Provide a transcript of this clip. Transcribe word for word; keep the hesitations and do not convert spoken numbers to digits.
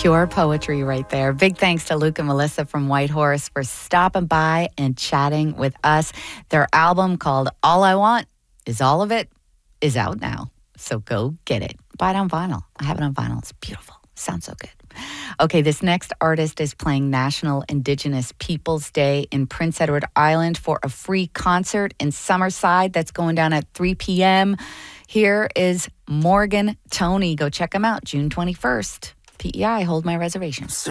Pure poetry right there. Big thanks to Luke and Melissa from Whitehorse for stopping by and chatting with us. Their album called All I Want Is All of It is out now. So go get it. Buy it on vinyl. I have it on vinyl. It's beautiful. Sounds so good. Okay, this next artist is playing National Indigenous Peoples Day in Prince Edward Island for a free concert in Summerside. That's going down at three p.m. Here is Morgan Tony. Go check him out June twenty-first. P E I, hold my reservations.